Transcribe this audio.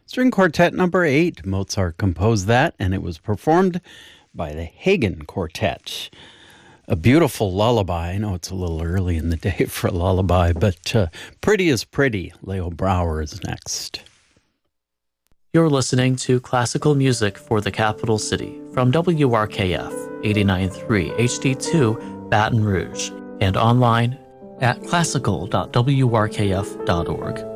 String Quartet number 8. Mozart composed that, and it was performed by the Hagen Quartet. A beautiful lullaby. I know it's a little early in the day for a lullaby, but Pretty is Pretty. Leo Brouwer is next. You're listening to classical music for the capital city from WRKF 89.3 HD2 Baton Rouge and online at classical.wrkf.org.